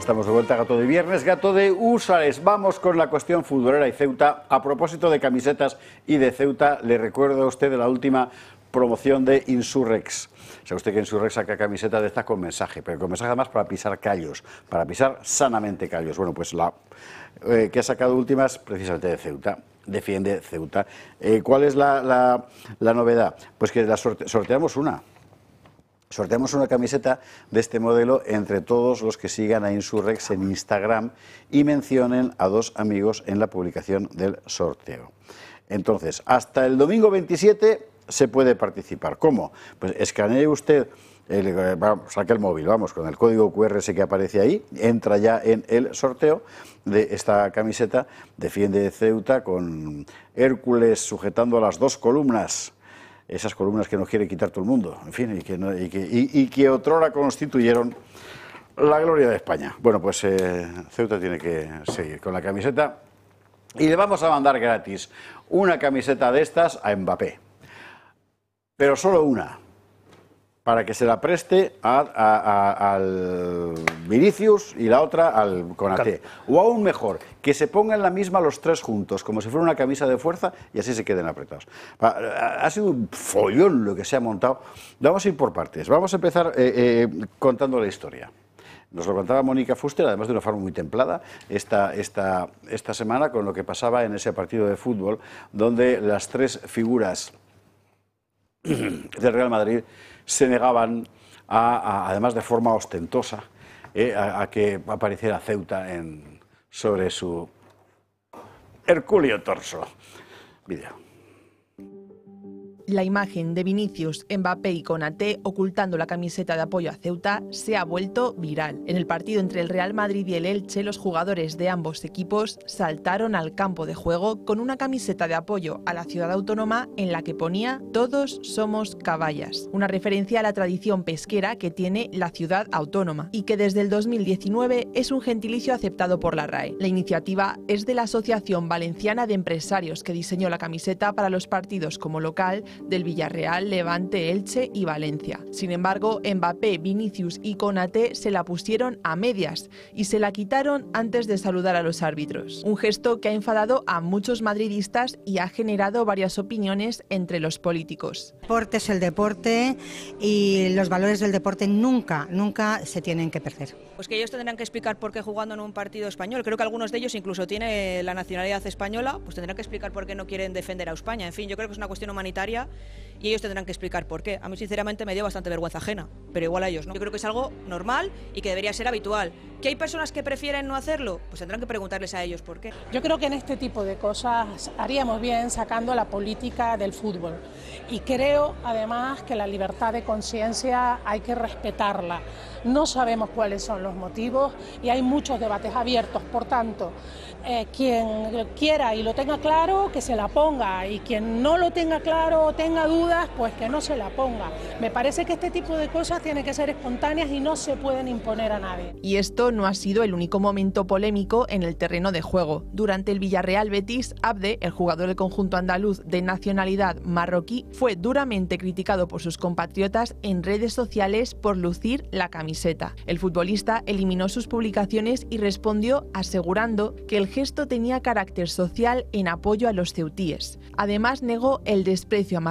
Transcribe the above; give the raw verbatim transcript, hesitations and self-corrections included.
Estamos de vuelta, Gato de Viernes, Gato de Húsares. Vamos con la cuestión futbolera y Ceuta. A propósito de camisetas y de Ceuta, le recuerdo a usted de la última promoción de Insurrex. Sabe usted que Insurrex saca camiseta de esta con mensaje, pero con mensaje además para pisar callos, para pisar sanamente callos. Bueno, pues la eh, que ha sacado últimas precisamente de Ceuta. Defiende Ceuta. Eh, ¿Cuál es la, la, la novedad? Pues que la sorte sorteamos una. Sorteamos una camiseta de este modelo entre todos los que sigan a Insurrex en Instagram y mencionen a dos amigos en la publicación del sorteo. Entonces, hasta el domingo veintisiete se puede participar. ¿Cómo? Pues escanee usted, el, vamos, saque el móvil, vamos, con el código cu erre ese que aparece ahí, entra ya en el sorteo de esta camiseta, Defiende Ceuta, con Hércules sujetando las dos columnas, esas columnas que nos quiere quitar todo el mundo, en fin, y que, no, y que, y, y que otrora constituyeron la gloria de España. Bueno, pues eh, Ceuta tiene que seguir con la camiseta y le vamos a mandar gratis una camiseta de estas a Mbappé, pero solo una, para que se la preste a, a, a, al Vinicius y la otra al Konaté. O aún mejor, que se pongan la misma los tres juntos, como si fuera una camisa de fuerza, y así se queden apretados. Ha sido un follón lo que se ha montado. Vamos a ir por partes. Vamos a empezar eh, eh, contando la historia. Nos lo contaba Mónica Fuster, además de una forma muy templada, esta, esta, esta semana, con lo que pasaba en ese partido de fútbol, donde las tres figuras del Real Madrid se negaban, a, a, además de forma ostentosa, eh, a, a que apareciera Ceuta en, sobre su hercúleo torso. Vídeo. La imagen de Vinicius, Mbappé y Konaté ocultando la camiseta de apoyo a Ceuta se ha vuelto viral. En el partido entre el Real Madrid y el Elche, los jugadores de ambos equipos saltaron al campo de juego con una camiseta de apoyo a la ciudad autónoma en la que ponía "Todos somos caballas", una referencia a la tradición pesquera que tiene la ciudad autónoma y que desde el dos mil diecinueve es un gentilicio aceptado por la R A E. La iniciativa es de la Asociación Valenciana de Empresarios, que diseñó la camiseta para los partidos como local del Villarreal, Levante, Elche y Valencia. Sin embargo, Mbappé, Vinicius y Konaté se la pusieron a medias y se la quitaron antes de saludar a los árbitros. Un gesto que ha enfadado a muchos madridistas y ha generado varias opiniones entre los políticos. El deporte es el deporte y los valores del deporte nunca, nunca se tienen que perder. Pues que ellos tendrán que explicar por qué jugando en un partido español, creo que algunos de ellos incluso tienen la nacionalidad española, pues tendrán que explicar por qué no quieren defender a España. En fin, yo creo que es una cuestión humanitaria y ellos tendrán que explicar por qué. A mí sinceramente me dio bastante vergüenza ajena, pero igual a ellos no. Yo creo que es algo normal y que debería ser habitual. ¿Que hay personas que prefieren no hacerlo? Pues tendrán que preguntarles a ellos por qué. Yo creo que en este tipo de cosas haríamos bien sacando la política del fútbol y creo además que la libertad de conciencia hay que respetarla. No sabemos cuáles son los motivos y hay muchos debates abiertos, por tanto, eh, quien quiera y lo tenga claro, que se la ponga, y quien no lo tenga claro o tenga dudas, pues que no se la ponga. Me parece que este tipo de cosas tienen que ser espontáneas y no se pueden imponer a nadie. Y esto no ha sido el único momento polémico en el terreno de juego. Durante el Villarreal Betis, Abde, el jugador del conjunto andaluz de nacionalidad marroquí, fue duramente criticado por sus compatriotas en redes sociales por lucir la camiseta. El futbolista eliminó sus publicaciones y respondió asegurando que el gesto tenía carácter social en apoyo a los ceutíes. Además, negó el desprecio a